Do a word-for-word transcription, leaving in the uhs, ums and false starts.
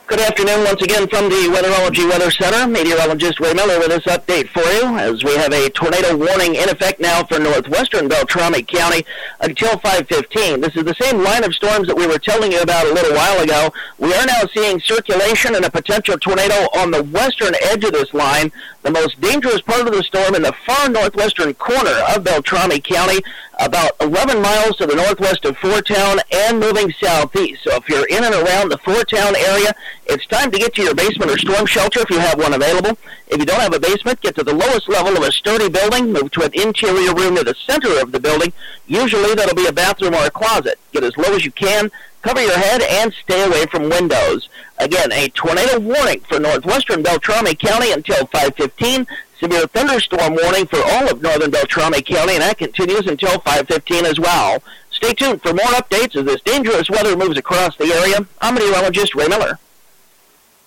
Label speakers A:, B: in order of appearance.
A: Good afternoon once again from the Weatherology Weather Center. Meteorologist Ray Miller with this update for you as we have a tornado warning in effect now for northwestern Beltrami County until five fifteen. This is the same line of storms that we were telling you about a little while ago. We are now seeing circulation and a potential tornado on the western edge of this line. The most dangerous part of the storm in the far northwestern corner of Beltrami County, about eleven miles to the northwest of Fourtown and moving southeast. So if you're in and around the Fourtown area, it's time to get to your basement or storm shelter if you have one available. If you don't have a basement, get to the lowest level of a sturdy building, move to an interior room near the center of the building. Usually that'll be a bathroom or a closet. Get as low as you can, cover your head, and stay away from windows. Again, a tornado warning for northwestern Beltrami County until five fifteen. Severe thunderstorm warning for all of northern Beltrami County, and that continues until five fifteen as well. Stay tuned for more updates as this dangerous weather moves across the area. I'm meteorologist Ray Miller.